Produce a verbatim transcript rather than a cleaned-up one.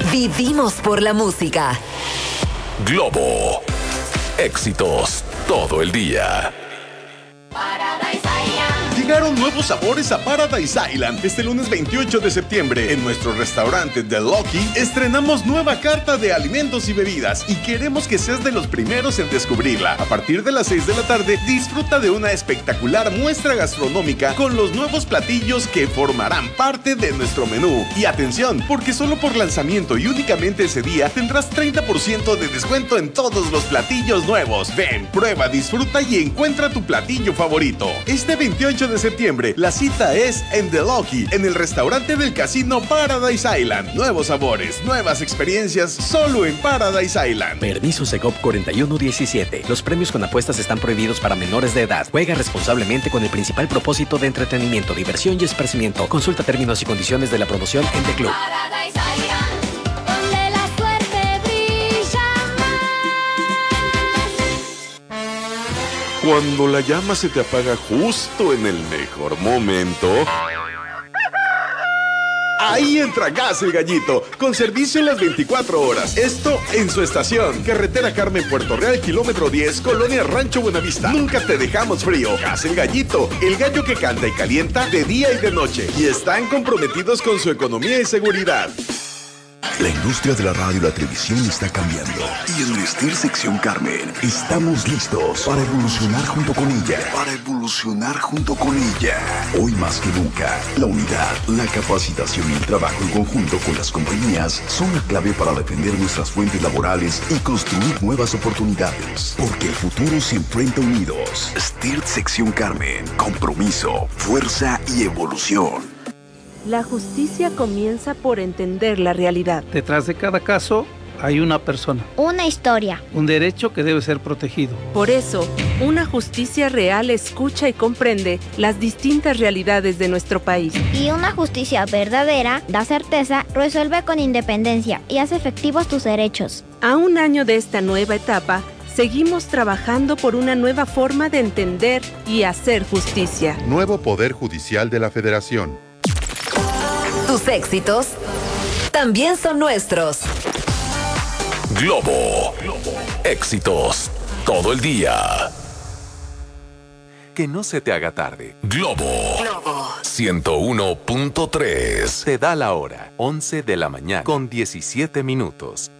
Vivimos por la música. Globo. Éxitos todo el día. Paradise Island. Llegaron nuevos sabores a Paradise Island. Este lunes veintiocho de septiembre, en nuestro restaurante The Lucky, estrenamos nueva carta de alimentos y bebidas y queremos que seas de los primeros en descubrirla. A partir de las seis de la tarde, disfruta de una espectacular muestra gastronómica con los nuevos platillos que formarán parte de nuestro menú. Y atención, porque solo por lanzamiento y únicamente ese día tendrás treinta por ciento de descuento en todos los platillos nuevos. Ven, prueba, disfruta y encuentra tu platillo favorito. Este veintiocho de septiembre, la cita es en The Lucky, en el restaurante del casino Paradise Island. Nuevos sabores, nuevas experiencias, solo en Paradise Island. Permiso Segov cuarenta y uno diecisiete. Los premios con apuestas están prohibidos para menores de edad. Juega responsablemente con el principal propósito de entretenimiento, diversión y esparcimiento. Consulta términos y condiciones de la promoción en The Club. Paradise Island, donde la suerte brilla más. Cuando la llama se te apaga justo en el mejor momento, ahí entra Gas El Gallito, con servicio las veinticuatro horas. Esto en su estación. Carretera Carmen Puerto Real, kilómetro diez, Colonia Rancho Buenavista. Nunca te dejamos frío. Gas El Gallito, el gallo que canta y calienta de día y de noche. Y están comprometidos con su economía y seguridad. La industria de la radio y la televisión está cambiando. Y en Vestir Sección Carmen estamos listos para evolucionar junto con ella. Para evolucionar junto con ella. Hoy más que nunca, la unidad, la capacitación y el trabajo en conjunto con las compañías son la clave para defender nuestras fuentes laborales y construir nuevas oportunidades. Porque el futuro se enfrenta unidos. Vestir Sección Carmen. Compromiso, fuerza y evolución. La justicia comienza por entender la realidad. Detrás de cada caso hay una persona. Una historia. Un derecho que debe ser protegido. Por eso, una justicia real escucha y comprende las distintas realidades de nuestro país. Y una justicia verdadera da certeza, resuelve con independencia y hace efectivos tus derechos. A un año de esta nueva etapa, seguimos trabajando por una nueva forma de entender y hacer justicia. Nuevo Poder Judicial de la Federación. Tus éxitos también son nuestros. Globo. Éxitos todo el día. Que no se te haga tarde. Globo. Globo. ciento uno punto tres. Te da la hora. once de la mañana con diecisiete minutos.